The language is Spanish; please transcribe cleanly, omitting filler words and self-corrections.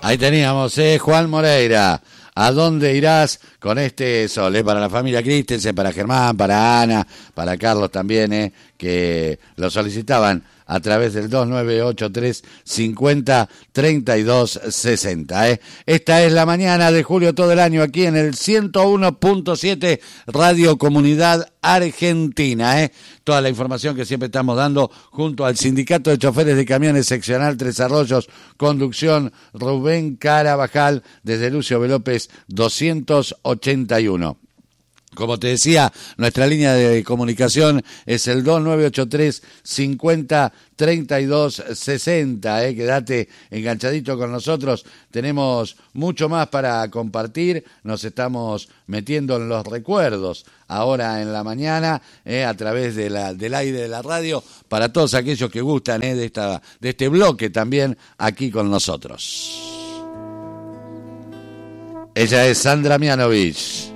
Ahí teníamos, Juan Moreira. ¿A dónde irás con este sol? Para la familia Christensen, para Germán, para Ana, para Carlos también, que lo solicitaban a través del 2983 50 32 60. Esta es la mañana de julio todo el año aquí en el 101.7 Radio Comunidad Argentina. Toda la información que siempre estamos dando junto al Sindicato de Choferes de Camiones Seccional Tres Arroyos, conducción Rubén Carabajal, desde Lucio B. López 281. Como te decía, nuestra línea de comunicación es el 2983 50 32 60. Quédate enganchadito con nosotros. Tenemos mucho más para compartir. Nos estamos metiendo en los recuerdos ahora en la mañana a través de del aire de la radio para todos aquellos que gustan de este bloque también aquí con nosotros. Ella es Sandra Mianovich.